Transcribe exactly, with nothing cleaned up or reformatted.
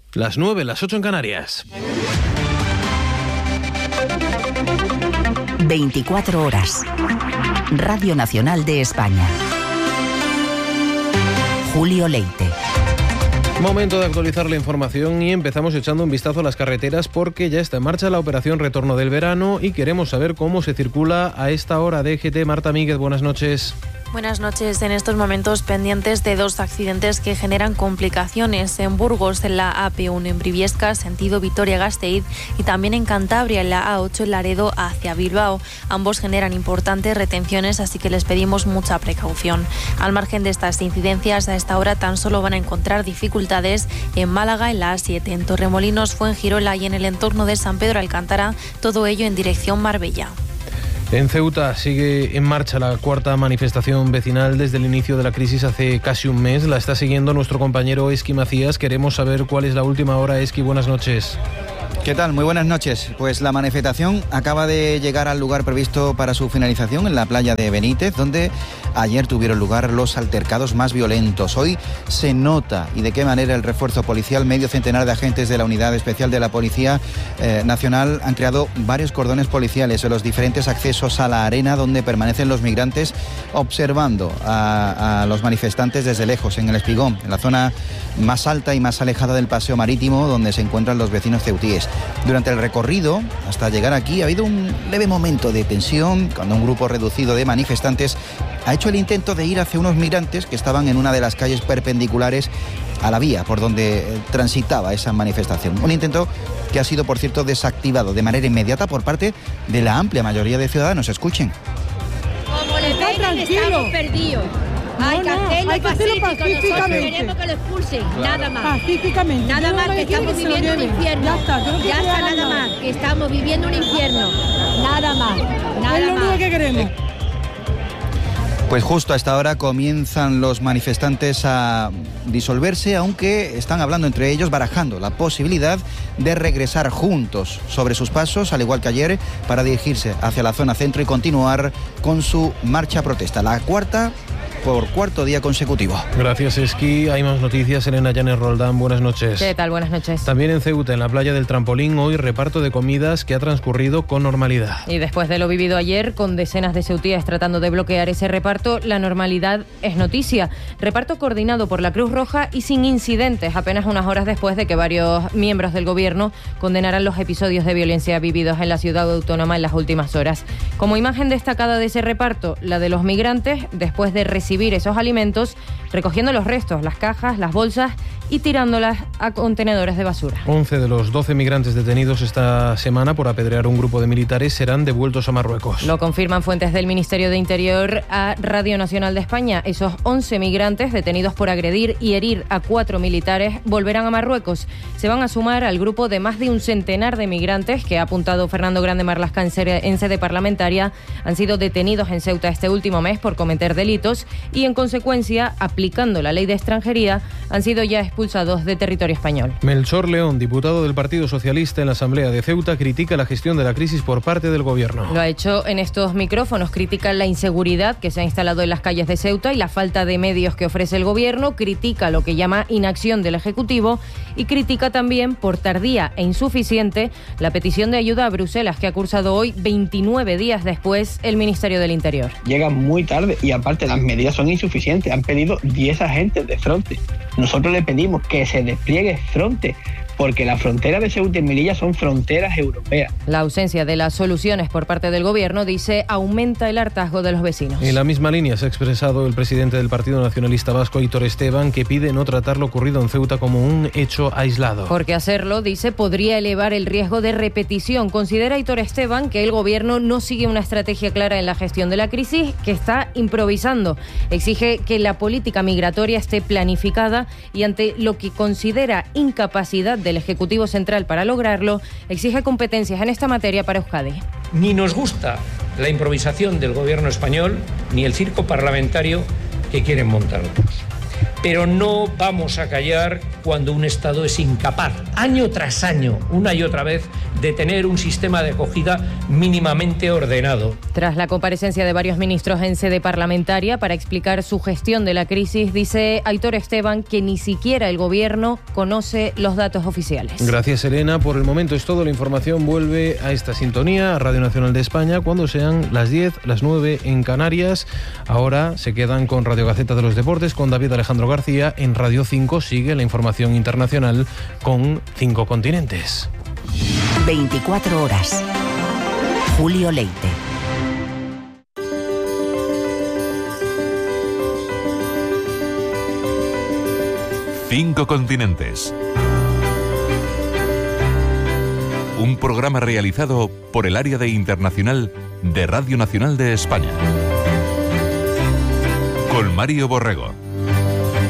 Las nueve, las ocho en Canarias. veinticuatro horas. Radio Nacional de España. Julio Leite. Momento de actualizar la información y empezamos echando un vistazo a las carreteras porque ya está en marcha la operación Retorno del Verano y queremos saber cómo se circula a esta hora. D G T, Marta Míguez, buenas noches. Buenas noches. En estos momentos pendientes de dos accidentes que generan complicaciones. En Burgos, en la A P uno en Briviesca, sentido Vitoria-Gasteiz, y también en Cantabria, en la A ocho en Laredo hacia Bilbao. Ambos generan importantes retenciones, así que les pedimos mucha precaución. Al margen de estas incidencias, a esta hora tan solo van a encontrar dificultades en Málaga, en la A siete, en Torremolinos, Fuengirola y en el entorno de San Pedro Alcántara, todo ello en dirección Marbella. En Ceuta sigue en marcha la cuarta manifestación vecinal desde el inicio de la crisis hace casi un mes. La está siguiendo nuestro compañero Esqui Macías. Queremos saber cuál es la última hora. Esqui, buenas noches. ¿Qué tal? Muy buenas noches. Pues la manifestación acaba de llegar al lugar previsto para su finalización en la playa de Benítez, donde ayer tuvieron lugar los altercados más violentos. Hoy se nota, y de qué manera, el refuerzo policial. Medio centenar de agentes de la Unidad Especial de la Policía eh, Nacional han creado varios cordones policiales en los diferentes accesos a la arena, donde permanecen los migrantes observando a, a los manifestantes desde lejos, en el Espigón, en la zona más alta y más alejada del paseo marítimo, donde se encuentran los vecinos ceutíes. Durante el recorrido, hasta llegar aquí, ha habido un leve momento de tensión cuando un grupo reducido de manifestantes ha hecho el intento de ir hacia unos migrantes que estaban en una de las calles perpendiculares a la vía por donde transitaba esa manifestación. Un intento que ha sido, por cierto, desactivado de manera inmediata por parte de la amplia mayoría de ciudadanos. Escuchen. Como le peguen, estamos perdidos. Hay que hacerlo hay que hacerlo pacíficamente. Nosotros queremos que lo expulsen, claro. Nada más. Pacíficamente. Nada más, que estamos que viviendo un infierno. Ya está, yo no ya está, nada nada más, que estamos viviendo un infierno. Nada más, nada es lo más. único que queremos. Pues justo a esta hora comienzan los manifestantes a disolverse, aunque están hablando entre ellos, barajando la posibilidad de regresar juntos sobre sus pasos, al igual que ayer, para dirigirse hacia la zona centro y continuar con su marcha protesta. La cuarta por cuarto día consecutivo. Gracias, Esqui. Hay más noticias. Elena Llanes Roldán, buenas noches. ¿Qué tal? Buenas noches. También en Ceuta, en la playa del Trampolín, hoy reparto de comidas que ha transcurrido con normalidad. Y después de lo vivido ayer, con decenas de ceutíes tratando de bloquear ese reparto, la normalidad es noticia. Reparto coordinado por la Cruz Roja y sin incidentes, apenas unas horas después de que varios miembros del gobierno condenaran los episodios de violencia vividos en la ciudad autónoma en las últimas horas. Como imagen destacada de ese reparto, la de los migrantes, después de recibir esos alimentos, recogiendo los restos, las cajas, las bolsas y tirándolas a contenedores de basura. once de los doce migrantes detenidos esta semana por apedrear un grupo de militares serán devueltos a Marruecos. Lo confirman fuentes del Ministerio de Interior a Radio Nacional de España. Esos once migrantes detenidos por agredir y herir a cuatro militares volverán a Marruecos. Se van a sumar al grupo de más de un centenar de migrantes que ha apuntado Fernando Grande Marlaska en sede parlamentaria. Han sido detenidos en Ceuta este último mes por cometer delitos y, en consecuencia, aplicando la ley de extranjería, han sido ya expulsados de territorio español. Melchor León, diputado del Partido Socialista en la Asamblea de Ceuta, critica la gestión de la crisis por parte del Gobierno. Lo ha hecho en estos micrófonos. Critica la inseguridad que se ha instalado en las calles de Ceuta y la falta de medios que ofrece el Gobierno. Critica lo que llama inacción del Ejecutivo y critica también, por tardía e insuficiente, la petición de ayuda a Bruselas que ha cursado hoy, veintinueve días después, el Ministerio del Interior. Llega muy tarde y, aparte, las medidas son insuficientes. Han pedido diez agentes de Frontex. Nosotros le pedimos que se despliegue Frontex, porque la frontera de Ceuta y Melilla son fronteras europeas. La ausencia de las soluciones por parte del Gobierno, dice, aumenta el hartazgo de los vecinos. En la misma línea se ha expresado el presidente del Partido Nacionalista Vasco, Aitor Esteban, que pide no tratar lo ocurrido en Ceuta como un hecho aislado. Porque hacerlo, dice, podría elevar el riesgo de repetición. Considera Aitor Esteban que el Gobierno no sigue una estrategia clara en la gestión de la crisis, que está improvisando. Exige que la política migratoria esté planificada y, ante lo que considera incapacidad del Ejecutivo Central para lograrlo, exige competencias en esta materia para Euskadi. Ni nos gusta la improvisación del Gobierno español ni el circo parlamentario que quieren montar otros. pero no vamos a callar cuando un Estado es incapaz, año tras año, una y otra vez, de tener un sistema de acogida mínimamente ordenado. Tras la comparecencia de varios ministros en sede parlamentaria para explicar su gestión de la crisis, dice Aitor Esteban que ni siquiera el Gobierno conoce los datos oficiales. Gracias, Elena. Por el momento es todo. La información vuelve a esta sintonía, a Radio Nacional de España, cuando sean las diez, las nueve en Canarias. Ahora se quedan con Radio Gaceta de los Deportes, con David Alejandro García. En Radio cinco sigue la información internacional con Cinco Continentes. veinticuatro horas. Julio Leite. Cinco Continentes. Un programa realizado por el Área de Internacional de Radio Nacional de España. Con Mario Borrego.